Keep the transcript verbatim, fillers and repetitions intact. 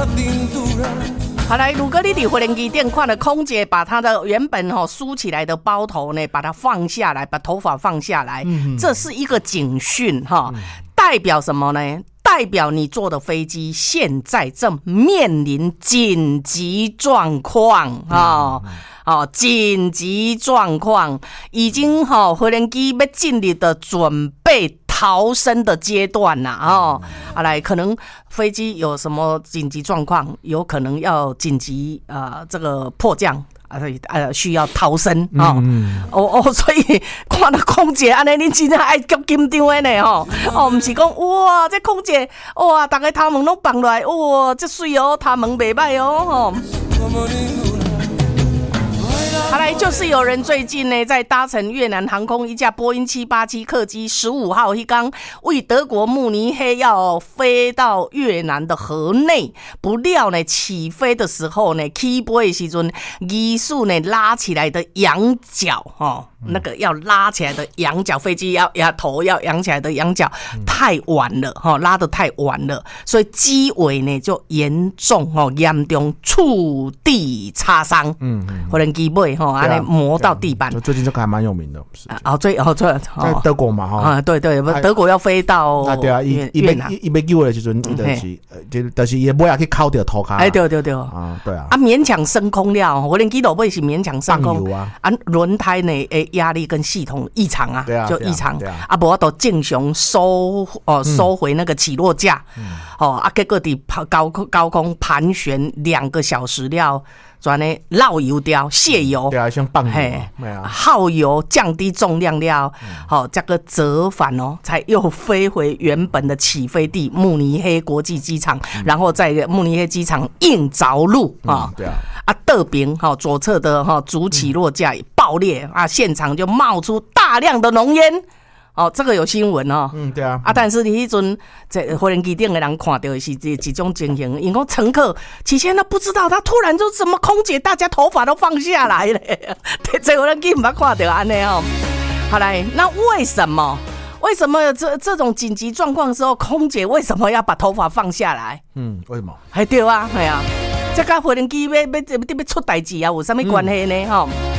好来，如果你在飞机店看到空姐把她的原本吼梳起来的包头呢，把它放下来，把头发放下来，嗯、这是一个警讯哈，嗯、代表什么呢？代表你坐的飞机现在正面临紧急状况啊！哦，紧急状况已经哈，飞行机要进入的准备逃生的阶段啦！哦，啊来，可能飞机有什么紧急状况，有可能要紧急呃这个迫降。啊，呃，需要逃生哦，嗯、哦哦，所以看到空姐安尼，你真正爱叫紧张的呢吼，哦，不是讲哇，这空姐哇，大家头毛拢放落来，哇，这水哦，头毛袂歹哦，吼。好来，就是有人最近呢，在搭乘越南航空一架波音七八七客机十五号一刚为德国慕尼黑要飞到越南的河内，不料呢，起飞的时候呢，起飞的时阵，机速呢拉起来的仰角哦。那个要拉起来的仰角，飞机要要头要扬起来的仰角太晚了哈，拉得太晚了，所以机尾呢就严重哦，严重触地擦伤，嗯嗯，可能机尾哈，安尼磨到地板。 最近这个还蛮有名的， 哦，最哦最在德国嘛哈， 啊对对，德国要飞到啊对啊，一一被一被救的时阵，就是就就是也不要去靠掉头卡， 哎对对对啊对啊， 啊勉强升空了，可能机头尾是勉强升空啊，啊轮胎呢诶。压力跟系统异常啊， 啊就异常啊， 啊，不，我都正常收哦收回那个起落架，嗯、哦啊，结果伫高高空盘旋两个小时了，转呢绕油掉卸油， 对啊，像棒嘿，耗油降低重量了，好、嗯，这个折返哦，才又飞回原本的起飞地慕尼黑国际机场，嗯、然后在慕尼黑机场硬着陆啊、 嗯，对啊， 啊，右边哈左侧的哈主起落架爆裂、嗯、啊，现场就冒出大量的浓烟。哦，这个有新闻哦。 嗯，对啊。 啊，但是你迄阵在飞行机顶的人看到的是这几种情形，因为乘客起先都不知道，他突然就什么空姐，大家头发都放下来了，这飞行机唔捌看到安尼哦。好来，那为什么？为什么这这种紧急状况的时候，空姐为什么要把头发放下来？ 嗯，为什么？ 还对啊，系啊，这跟飞行机要要要要出代志啊，有什么关系呢？哈、嗯？